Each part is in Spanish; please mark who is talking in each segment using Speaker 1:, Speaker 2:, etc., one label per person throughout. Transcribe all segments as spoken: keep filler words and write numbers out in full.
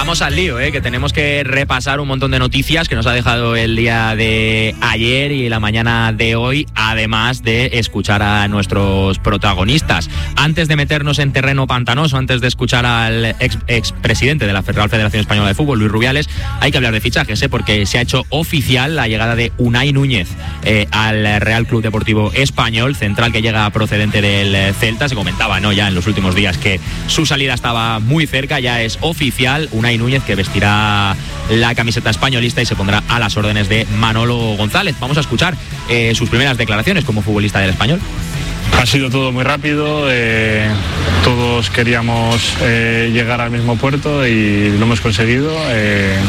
Speaker 1: vamos al lío, ¿eh? que tenemos que repasar un montón de noticias que nos ha dejado el día de ayer y la mañana de hoy, además de escuchar a nuestros protagonistas. Antes de meternos en terreno pantanoso, antes de escuchar al ex, expresidente de la Real Federación Española de Fútbol, Luis Rubiales, hay que hablar de fichajes, ¿eh? porque se ha hecho oficial la llegada de Unai Núñez eh, al Real Club Deportivo Español, central que llega procedente del Celta. Se comentaba, ¿no?, ya en los últimos días que su salida estaba muy cerca, ya es oficial. Unai Núñez, que vestirá la camiseta españolista y se pondrá a las órdenes de Manolo González. Vamos a escuchar eh, sus primeras declaraciones como futbolista del Español.
Speaker 2: Ha sido todo muy rápido, eh, todos queríamos eh, llegar al mismo puerto y lo hemos conseguido. Eh,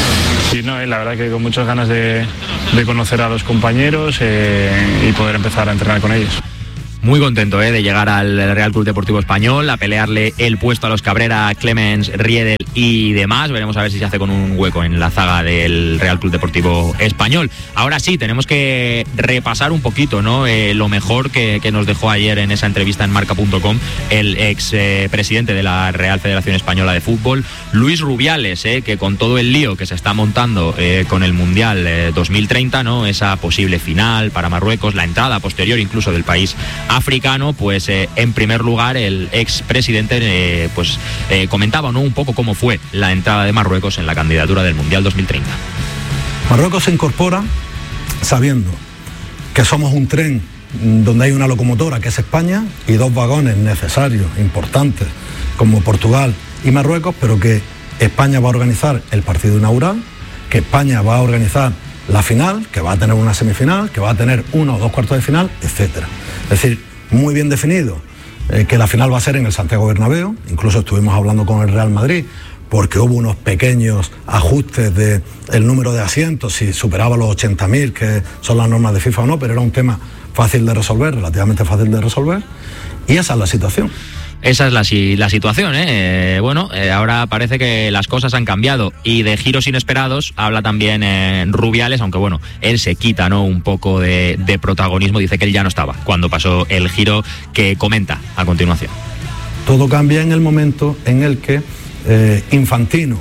Speaker 2: y no, eh, la verdad que con muchas ganas de, de conocer a los compañeros eh, y poder empezar a entrenar con ellos.
Speaker 1: Muy contento ¿eh? de llegar al Real Club Deportivo Español, a pelearle el puesto a los Cabrera, Clemens, Riedel y demás. Veremos a ver si se hace con un hueco en la zaga del Real Club Deportivo Español. Ahora sí, tenemos que repasar un poquito, ¿no? Eh, lo mejor que, que nos dejó ayer en esa entrevista en marca punto com el ex eh, presidente de la Real Federación Española de Fútbol, Luis Rubiales, eh, que con todo el lío que se está montando eh, con el Mundial eh, dos mil treinta, ¿no? Esa posible final para Marruecos, la entrada posterior incluso del país africano, pues eh, en primer lugar el expresidente eh, pues eh, comentaba, ¿no?, un poco cómo fue la entrada de Marruecos en la candidatura del Mundial dos mil treinta.
Speaker 3: Marruecos se incorpora sabiendo que somos un tren donde hay una locomotora que es España y dos vagones necesarios, importantes, como Portugal y Marruecos, pero que España va a organizar el partido inaugural, que España va a organizar la final, que va a tener una semifinal, que va a tener uno o dos cuartos de final, etcétera. Es decir, muy bien definido eh, que la final va a ser en el Santiago Bernabéu. Incluso estuvimos hablando con el Real Madrid porque hubo unos pequeños ajustes del número de asientos, si superaba los ochenta mil, que son las normas de FIFA o no, pero era un tema fácil de resolver, relativamente fácil de resolver, y esa es la situación.
Speaker 1: Esa es la, la situación, ¿eh? Eh, bueno, eh, ahora parece que las cosas han cambiado y de giros inesperados habla también eh, Rubiales, aunque bueno, él se quita, ¿no?, un poco de, de protagonismo, dice que él ya no estaba cuando pasó el giro que comenta a continuación.
Speaker 3: Todo cambia en el momento en el que eh, Infantino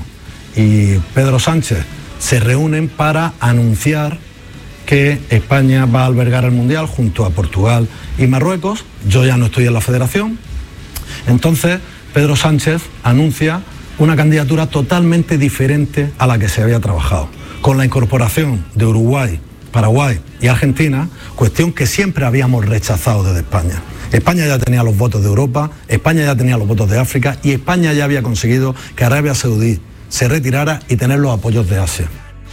Speaker 3: y Pedro Sánchez se reúnen para anunciar que España va a albergar el Mundial junto a Portugal y Marruecos. Yo ya no estoy en la federación. Entonces, Pedro Sánchez anuncia una candidatura totalmente diferente a la que se había trabajado, con la incorporación de Uruguay, Paraguay y Argentina, cuestión que siempre habíamos rechazado desde España. España ya tenía los votos de Europa, España ya tenía los votos de África y España ya había conseguido que Arabia Saudí se retirara y tener los apoyos de Asia.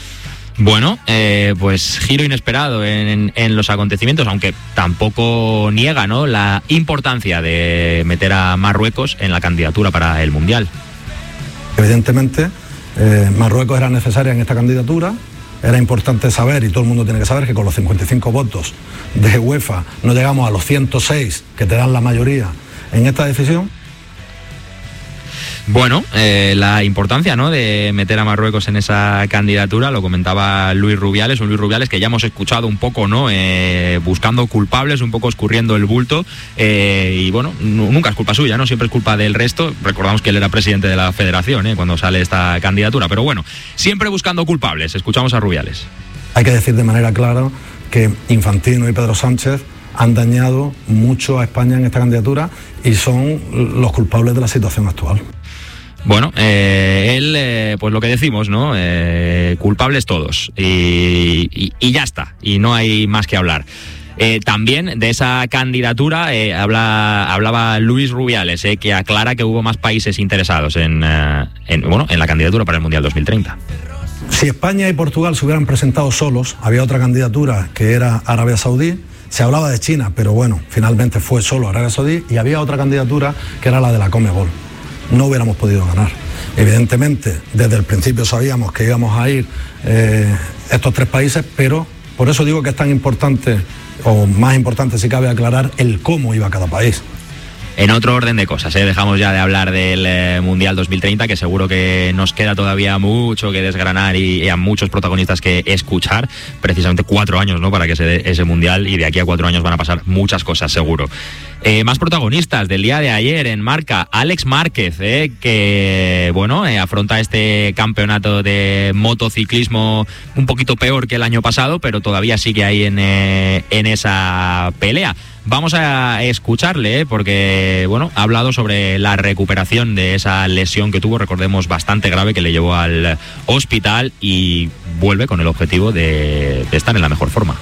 Speaker 1: Bueno, eh, pues giro inesperado en, en los acontecimientos, aunque tampoco niega, ¿no?, la importancia de meter a Marruecos en la candidatura para el Mundial.
Speaker 3: Evidentemente, eh, Marruecos era necesaria en esta candidatura. Era importante saber, y todo el mundo tiene que saber, que con los cincuenta y cinco votos de UEFA no llegamos a los ciento seis que te dan la mayoría en esta decisión.
Speaker 1: Bueno, eh, la importancia, ¿no?, de meter a Marruecos en esa candidatura, lo comentaba Luis Rubiales, un Luis Rubiales que ya hemos escuchado un poco, ¿no?, eh, buscando culpables, un poco escurriendo el bulto, eh, y bueno, nunca es culpa suya, ¿no?, siempre es culpa del resto. Recordamos que él era presidente de la federación, ¿eh?, cuando sale esta candidatura, pero bueno, siempre buscando culpables. Escuchamos a Rubiales.
Speaker 3: Hay que decir de manera clara que Infantino y Pedro Sánchez han dañado mucho a España en esta candidatura y son los culpables de la situación actual.
Speaker 1: Bueno, eh, él, eh, pues lo que decimos, ¿no? Eh, culpables todos. Y, y, y ya está. Y no hay más que hablar. Eh, también de esa candidatura eh, habla, hablaba Luis Rubiales, eh, que aclara que hubo más países interesados en, eh, en, bueno, en la candidatura para el Mundial dos mil treinta.
Speaker 3: Si España y Portugal se hubieran presentado solos, había otra candidatura que era Arabia Saudí. Se hablaba de China, pero bueno, finalmente fue solo Arabia Saudí. Y había otra candidatura que era la de la Conmebol. No hubiéramos podido ganar. Evidentemente, desde el principio sabíamos que íbamos a ir eh, estos tres países, pero por eso digo que es tan importante, o más importante si cabe aclarar, el cómo iba cada país.
Speaker 1: En otro orden de cosas, ¿eh? dejamos ya de hablar del eh, Mundial dos mil treinta, que seguro que nos queda todavía mucho que desgranar y, y a muchos protagonistas que escuchar. Precisamente cuatro años, ¿no?, para que se dé ese Mundial, y de aquí a cuatro años van a pasar muchas cosas, seguro. Eh, más protagonistas del día de ayer en Marca. Alex Márquez, eh, que bueno, eh, afronta este campeonato de motociclismo un poquito peor que el año pasado, pero todavía sigue ahí en, eh, en esa pelea. Vamos a escucharle, ¿eh? porque bueno, ha hablado sobre la recuperación de esa lesión que tuvo, recordemos, bastante grave, que le llevó al hospital, y vuelve con el objetivo de, de estar en la mejor forma.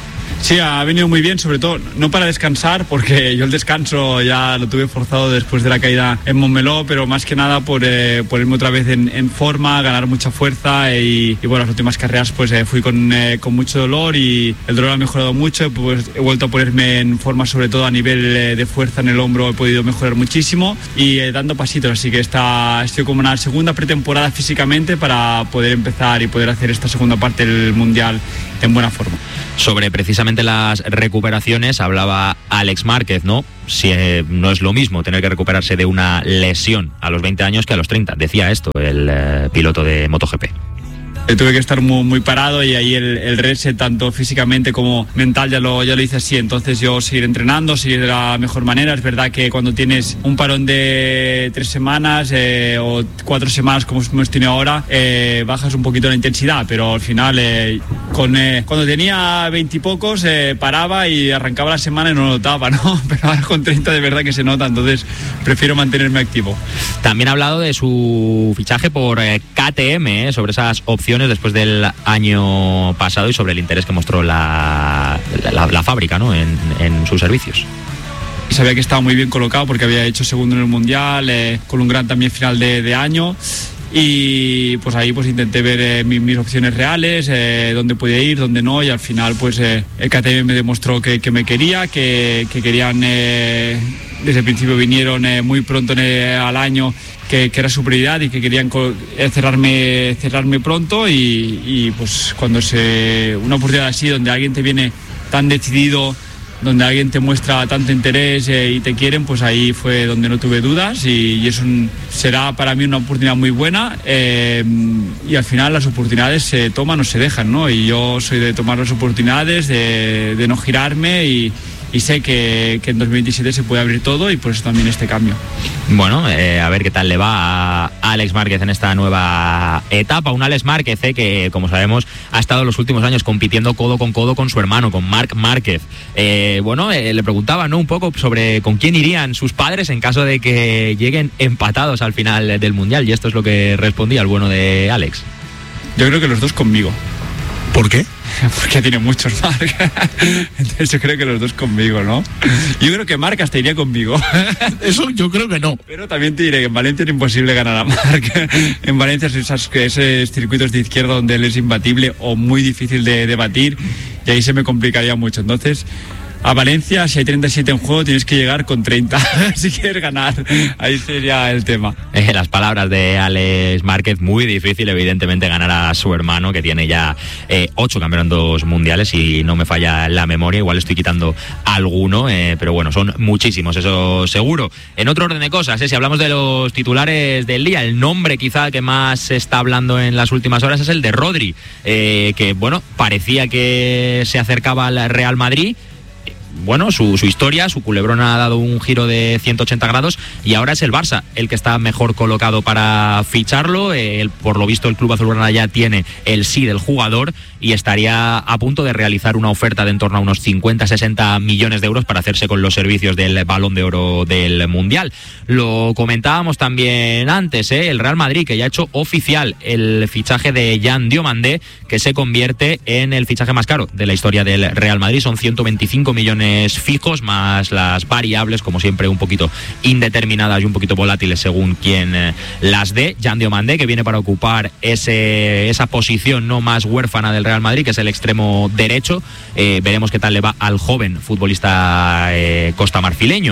Speaker 4: Sí, ha venido muy bien, sobre todo no para descansar, porque yo el descanso ya lo tuve forzado después de la caída en Montmeló, pero más que nada por eh, ponerme otra vez en, en forma, ganar mucha fuerza, y, y bueno, las últimas carreras pues eh, fui con, eh, con mucho dolor, y el dolor ha mejorado mucho, pues he vuelto a ponerme en forma, sobre todo a nivel eh, de fuerza en el hombro, he podido mejorar muchísimo, y eh, dando pasitos, así que está, estoy como en una segunda pretemporada físicamente para poder empezar y poder hacer esta segunda parte del Mundial en buena forma.
Speaker 1: Sobre precisamente las recuperaciones hablaba Alex Márquez, ¿no? Si eh, no es lo mismo tener que recuperarse de una lesión a los veinte años que a los treinta. Decía esto el eh, piloto de MotoGP.
Speaker 4: Tuve que estar muy, muy parado, y ahí el, el reset, tanto físicamente como mental, ya lo, ya lo hice así. Entonces yo seguir entrenando, seguir de la mejor manera. Es verdad que cuando tienes un parón de tres semanas eh, o cuatro semanas como hemos tenido ahora, eh, bajas un poquito la intensidad, pero al final eh, con, eh, cuando tenía veintipocos eh, paraba y arrancaba la semana y no lo notaba, ¿no? Pero ahora con treinta de verdad que se nota, entonces prefiero mantenerme activo.
Speaker 1: También ha hablado de su fichaje por eh, K T M, eh, sobre esas opciones después del año pasado, y sobre el interés que mostró la, la, la fábrica, ¿no?, en, en sus servicios.
Speaker 4: Sabía que estaba muy bien colocado porque había hecho segundo en el Mundial, eh, con un gran también final de, de año, y pues ahí pues intenté ver eh, mis, mis opciones reales, eh, dónde podía ir, dónde no, y al final pues eh, el K T M me demostró que, que me quería, que, que querían, eh, desde el principio vinieron eh, muy pronto en el, al año, Que, que era su prioridad y que querían cerrarme, cerrarme pronto, y, y pues cuando se una oportunidad así, donde alguien te viene tan decidido, donde alguien te muestra tanto interés eh, y te quieren, pues ahí fue donde no tuve dudas, y, y es un, será para mí una oportunidad muy buena, eh, y al final las oportunidades se toman o se dejan, ¿no? Y yo soy de tomar las oportunidades, de, de no girarme, y y sé que, que en dos mil veintisiete se puede abrir todo, y por eso también este cambio.
Speaker 1: Bueno, eh, a ver qué tal le va a Alex Márquez en esta nueva etapa. Un Alex Márquez eh, que, como sabemos, ha estado los últimos años compitiendo codo con codo con su hermano, con Marc Márquez. Eh, bueno, eh, le preguntaba, ¿no?, un poco sobre con quién irían sus padres en caso de que lleguen empatados al final del Mundial, y esto es lo que respondía el bueno de Alex.
Speaker 4: Yo creo que los dos conmigo.
Speaker 3: ¿Por qué?
Speaker 4: Porque tiene muchos Marc. Entonces yo creo que los dos conmigo, ¿no? Yo creo que Marc hasta iría conmigo.
Speaker 3: Eso yo creo que no.
Speaker 4: Pero también te diré que en Valencia es imposible ganar a Marc. En Valencia esos, esos circuitos de izquierda donde él es imbatible o muy difícil de, de batir, y ahí se me complicaría mucho. Entonces, a Valencia, si hay treinta y siete en juego, tienes que llegar con treinta si quieres ganar. Ahí sería el tema.
Speaker 1: Eh, las palabras de Alex Márquez, muy difícil evidentemente ganar a su hermano, que tiene ya eh, ocho campeonatos mundiales, y no me falla la memoria, igual estoy quitando alguno, eh, pero bueno, son muchísimos, eso seguro. En otro orden de cosas, eh, si hablamos de los titulares del día, el nombre quizá que más se está hablando en las últimas horas es el de Rodri, eh, que bueno, parecía que se acercaba al Real Madrid. Bueno, su, su historia, su culebrón ha dado un giro de ciento ochenta grados, y ahora es el Barça el que está mejor colocado para ficharlo. El, por lo visto el club azulgrana ya tiene el sí del jugador, y estaría a punto de realizar una oferta de en torno a unos cincuenta a sesenta millones de euros para hacerse con los servicios del Balón de Oro del Mundial. Lo comentábamos también antes, ¿eh? El Real Madrid, que ya ha hecho oficial el fichaje de Yan Diomandé, que se convierte en el fichaje más caro de la historia del Real Madrid. Son ciento veinticinco millones fijos, más las variables, como siempre un poquito indeterminadas y un poquito volátiles según quien eh, las dé. Yan Diomandé, que viene para ocupar ese, esa posición no más huérfana del Real Madrid, que es el extremo derecho. Eh, veremos qué tal le va al joven futbolista eh, costamarfileño.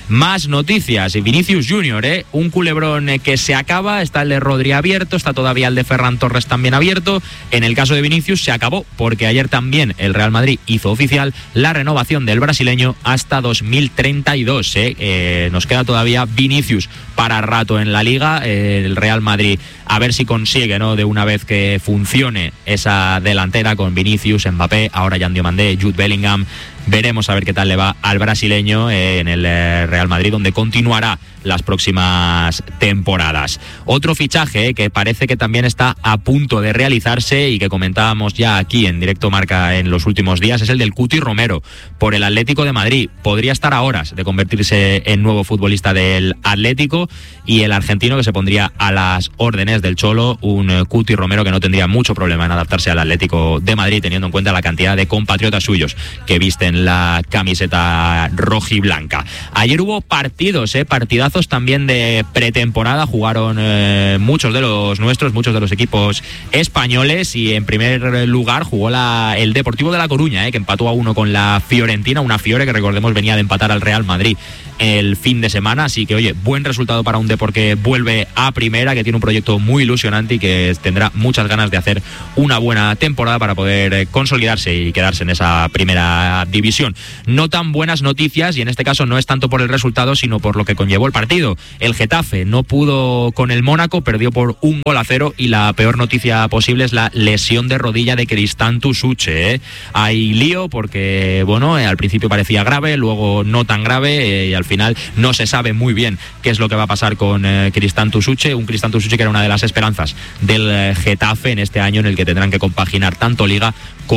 Speaker 1: Más noticias. Vinicius Junior, ¿eh? Un culebrón que se acaba. Está el de Rodri abierto, está todavía el de Ferran Torres también abierto. En el caso de Vinicius se acabó porque ayer también el Real Madrid hizo oficial la renovación del brasileño hasta dos mil treinta y dos. ¿eh? Eh, nos queda todavía Vinicius para rato en la Liga. Eh, el Real Madrid a ver si consigue, ¿no?, de una vez que funcione esa delantera con Vinicius, Mbappé, ahora Yan Diomandé, Jude Bellingham. Veremos a ver qué tal le va al brasileño eh, en el eh, Real Madrid, donde continuará las próximas temporadas. Otro fichaje eh, que parece que también está a punto de realizarse y que comentábamos ya aquí en Directo Marca en los últimos días es el del Cuti Romero por el Atlético de Madrid. Podría estar a horas de convertirse en nuevo futbolista del Atlético, y el argentino que se pondría a las órdenes del Cholo, un eh, Cuti Romero que no tendría mucho problema en adaptarse al Atlético de Madrid, teniendo en cuenta la cantidad de compatriotas suyos que visten la camiseta rojiblanca. Ayer hubo partidos, eh, partidazos también de pretemporada. Jugaron eh, muchos de los nuestros, muchos de los equipos españoles, y en primer lugar jugó la, el Deportivo de La Coruña, eh, que empató a uno con la Fiorentina, una Fiore que recordemos venía de empatar al Real Madrid el fin de semana, así que oye, buen resultado para un Depor que vuelve a primera, que tiene un proyecto muy ilusionante y que tendrá muchas ganas de hacer una buena temporada para poder eh, consolidarse y quedarse en esa primera división. No tan buenas noticias, y en este caso no es tanto por el resultado sino por lo que conllevó el partido. El Getafe no pudo con el Mónaco, perdió por un gol a cero, y la peor noticia posible es la lesión de rodilla de Cristantu Suche. ¿eh? Hay lío porque, bueno, eh, al principio parecía grave, luego no tan grave, eh, y al final no se sabe muy bien qué es lo que va a pasar con eh, Cristantu Suche, un Cristantu Suche que era una de las esperanzas del eh, Getafe en este año en el que tendrán que compaginar tanto Liga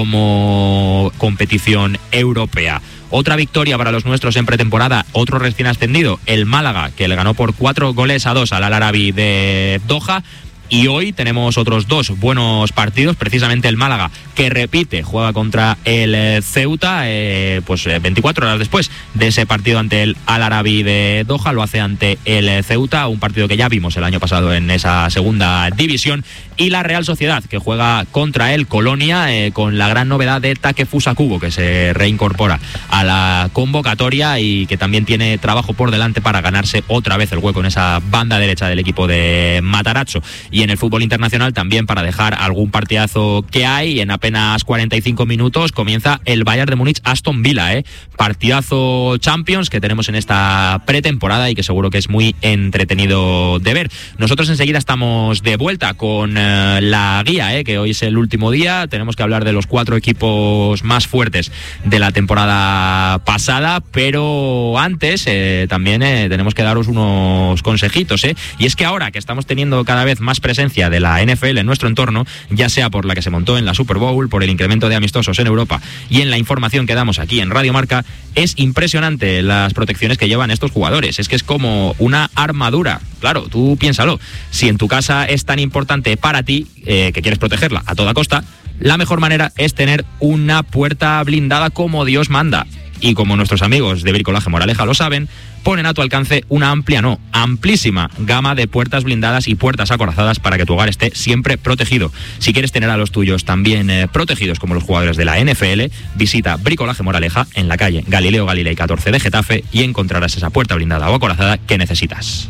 Speaker 1: como competición europea. Otra victoria para los nuestros en pretemporada, otro recién ascendido, el Málaga, que le ganó por cuatro goles a dos al Al Arabi de Doha. Y hoy tenemos otros dos buenos partidos, precisamente el Málaga, que repite, juega contra el Ceuta, eh, pues veinticuatro horas después de ese partido ante el Al Arabi de Doha, lo hace ante el Ceuta, un partido que ya vimos el año pasado en esa segunda división. Y la Real Sociedad, que juega contra el Colonia, eh, con la gran novedad de Takefusa Kubo, que se reincorpora a la convocatoria y que también tiene trabajo por delante para ganarse otra vez el hueco en esa banda derecha del equipo de Matarazzo. Y en el fútbol internacional también, para dejar algún partidazo que hay, en apenas cuarenta y cinco minutos comienza el Bayern de Múnich Aston Villa, ¿eh? Partidazo Champions que tenemos en esta pretemporada y que seguro que es muy entretenido de ver. Nosotros enseguida estamos de vuelta con eh, la guía, ¿eh? Que hoy es el último día. Tenemos que hablar de los cuatro equipos más fuertes de la temporada pasada, pero antes eh, también eh, tenemos que daros unos consejitos, ¿eh? Y es que ahora que estamos teniendo cada vez más presencia de la N F L en nuestro entorno, ya sea por la que se montó en la Super Bowl, por el incremento de amistosos en Europa y en la información que damos aquí en Radio Marca, es impresionante las protecciones que llevan estos jugadores. Es que es como una armadura. Claro, tú piénsalo. Si en tu casa es tan importante para ti, eh, que quieres protegerla a toda costa, la mejor manera es tener una puerta blindada como Dios manda. Y como nuestros amigos de Bricolaje Moraleja lo saben, ponen a tu alcance una amplia, no, amplísima gama de puertas blindadas y puertas acorazadas para que tu hogar esté siempre protegido. Si quieres tener a los tuyos también eh, protegidos como los jugadores de la N F L, visita Bricolaje Moraleja en la calle Galileo Galilei catorce de Getafe y encontrarás esa puerta blindada o acorazada que necesitas.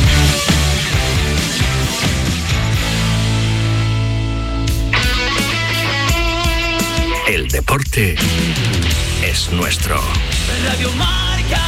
Speaker 5: El deporte es nuestro.
Speaker 6: Radio Marca.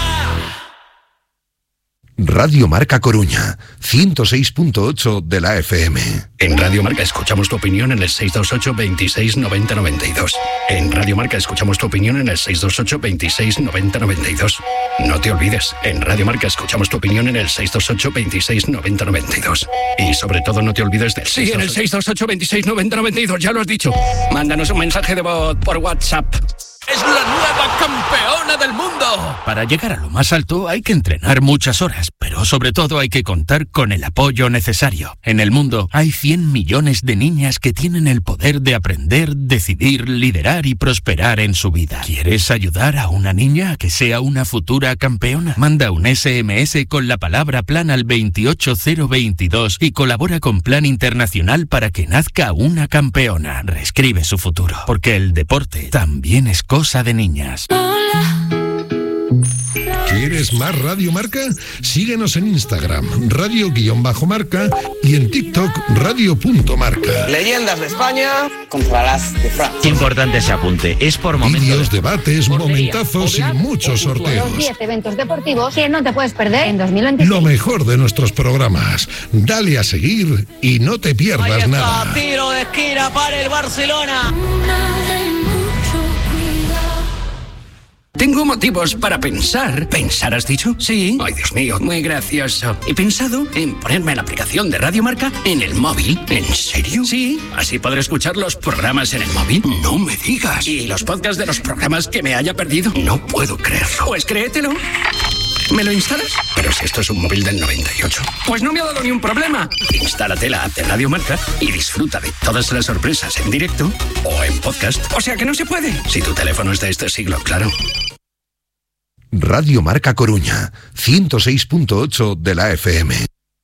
Speaker 5: Radio Marca Coruña, ciento seis punto ocho de la F M. En Radio Marca escuchamos tu opinión en el seis dos ocho, veintiséis, noventa, noventa y dos. En Radio Marca escuchamos tu opinión en el seis dos ocho, veintiséis, noventa, noventa y dos. No te olvides, en Radio Marca escuchamos tu opinión en el seis dos ocho, veintiséis, noventa, noventa y dos. Y sobre todo no te olvides del
Speaker 7: Sí, en el seis dos ocho, veintiséis, noventa, noventa y dos, ya lo has dicho. Mándanos un mensaje de voz por WhatsApp.
Speaker 6: ¡Es la nueva campeona del mundo!
Speaker 7: Para llegar a lo más alto hay que entrenar muchas horas, pero sobre todo hay que contar con el apoyo necesario. En el mundo hay cien millones de niñas que tienen el poder de aprender, decidir, liderar y prosperar en su vida. ¿Quieres ayudar a una niña a que sea una futura campeona? Manda un S M S con la palabra plan al veintiocho cero veintidós y colabora con Plan Internacional para que nazca una campeona. Reescribe su futuro, porque el deporte también es cosa de niñas.
Speaker 8: Hola, ¿Quieres más Radio Marca? Síguenos en Instagram, radio-marca y en TikTok, radio.marca.
Speaker 9: Leyendas de España contra las de Francia.
Speaker 1: Qué importante ese apunte. Es por momentos.
Speaker 8: Vídeos, debates, momentazos y muchos sorteos.
Speaker 10: Los diez eventos deportivos que no te puedes perder en dos mil veintiséis.
Speaker 8: Lo mejor de nuestros programas. Dale a seguir y no te pierdas
Speaker 9: Ahí está,
Speaker 8: nada.
Speaker 9: tiro de esquina para el Barcelona.
Speaker 5: Tengo motivos para pensar. ¿Pensar has dicho? Sí. Ay, Dios mío, muy gracioso. He pensado en ponerme la aplicación de Radio Marca en el móvil. ¿En serio? Sí. Así podré escuchar los programas en el móvil. No me digas. ¿Y los podcasts de los programas que me haya perdido? No puedo creerlo. Pues créetelo. ¿Me lo instalas? Pero si esto es un móvil del noventa y ocho. Pues no me ha dado ni un problema. Instálate la app de Radio Marca y disfruta de todas las sorpresas en directo o en podcast. O sea que no se puede. Si tu teléfono es de este siglo, claro.
Speaker 8: Radio Marca Coruña, ciento seis punto ocho de la F M.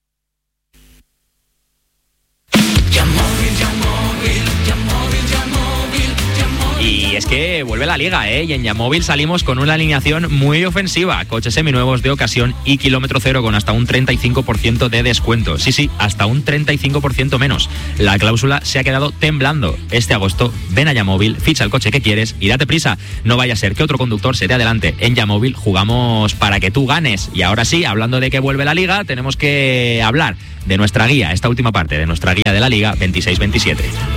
Speaker 1: Y es que vuelve la Liga, ¿eh? Y en Yamóvil salimos con una alineación muy ofensiva. Coches seminuevos de ocasión y kilómetro cero con hasta un treinta y cinco por ciento de descuento. Sí, sí, hasta un treinta y cinco por ciento menos. La cláusula se ha quedado temblando. Este agosto, ven a Yamóvil, ficha el coche que quieres y date prisa. No vaya a ser que otro conductor se te adelante. En Yamóvil jugamos para que tú ganes. Y ahora sí, hablando de que vuelve la Liga, tenemos que hablar de nuestra guía, esta última parte de nuestra guía de la Liga veintiséis veintisiete.